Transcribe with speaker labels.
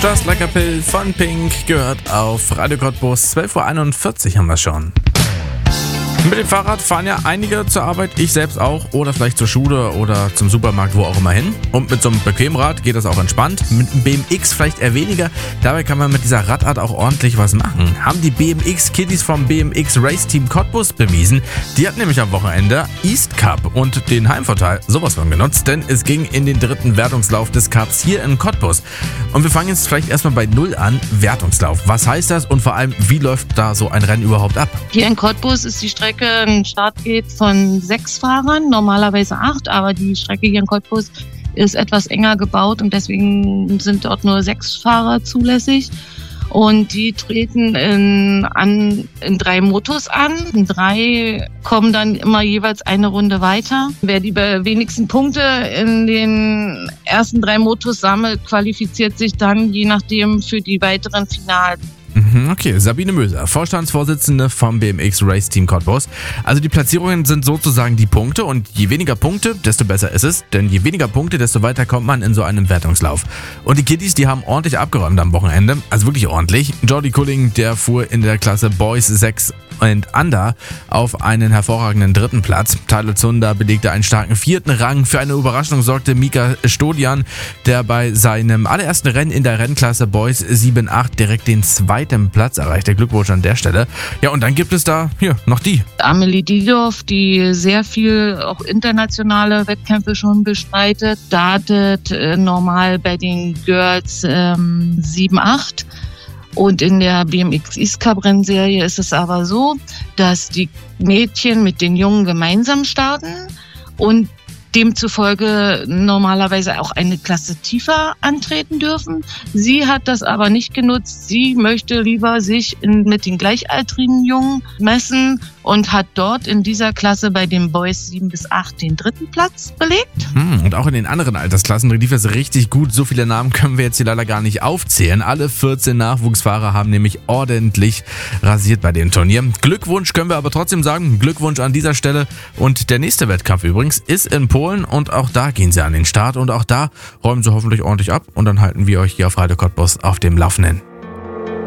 Speaker 1: Just Like a Pill von Pink gehört auf Radio Cottbus. 12:41 Uhr haben wir schon. Mit dem Fahrrad fahren ja einige zur Arbeit, ich selbst auch, oder vielleicht zur Schule oder zum Supermarkt, wo auch immer hin. Und mit so einem Bequemrad geht das auch entspannt. Mit einem BMX vielleicht eher weniger. Dabei kann man mit dieser Radart auch ordentlich was machen. Haben die BMX-Kiddies vom BMX Race Team Cottbus bewiesen. Die hatten nämlich am Wochenende East Cup und den Heimvorteil sowas von genutzt, denn es ging in den dritten Wertungslauf des Cups hier in Cottbus. Und wir fangen jetzt vielleicht erstmal bei Null an. Wertungslauf. Was heißt das und vor allem, wie läuft da so ein Rennen überhaupt ab?
Speaker 2: Hier in Cottbus ist die Strecke ein Startgate von 6 Fahrern, normalerweise 8, aber die Strecke hier in Cottbus ist etwas enger gebaut und deswegen sind dort nur 6 Fahrer zulässig. Und die treten in 3 Motos an. 3 kommen dann immer jeweils eine Runde weiter. Wer die wenigsten Punkte in den ersten 3 Motos sammelt, qualifiziert sich dann je nachdem für die weiteren Finalen.
Speaker 1: Okay, Sabine Möser, Vorstandsvorsitzende vom BMX Race Team Cottbus. Also die Platzierungen sind sozusagen die Punkte und je weniger Punkte, desto besser ist es, denn je weniger Punkte, desto weiter kommt man in so einem Wertungslauf. Und die Kiddies, die haben ordentlich abgeräumt am Wochenende, also wirklich ordentlich. Jordi Kulling, der fuhr in der Klasse Boys 6 and Under auf einen hervorragenden 3. Platz. Tyler Zunder belegte einen starken 4. Rang. Für eine Überraschung sorgte Mika Stodian, der bei seinem allerersten Rennen in der Rennklasse Boys 7-8 direkt den 2. Platz erreichte. Glückwunsch an der Stelle. Ja, und dann gibt es da hier noch die.
Speaker 2: Amelie Diedorf, die sehr viel auch internationale Wettkämpfe schon bestreitet, startet normal bei den Girls 7-8. Und in der BMX East Cup Rennserie ist es aber so, dass die Mädchen mit den Jungen gemeinsam starten und demzufolge normalerweise auch eine Klasse tiefer antreten dürfen. Sie hat das aber nicht genutzt. Sie möchte lieber sich mit den gleichaltrigen Jungen messen und hat dort in dieser Klasse bei den Boys 7-8 den 3. Platz belegt.
Speaker 1: Und auch in den anderen Altersklassen lief es richtig gut. So viele Namen können wir jetzt hier leider gar nicht aufzählen. Alle 14 Nachwuchsfahrer haben nämlich ordentlich rasiert bei dem Turnier. Glückwunsch können wir aber trotzdem sagen. Glückwunsch an dieser Stelle. Und der nächste Wettkampf übrigens ist in Polen und auch da gehen sie an den Start und auch da räumen sie hoffentlich ordentlich ab und dann halten wir euch hier auf Radio Cottbus auf dem Laufenden.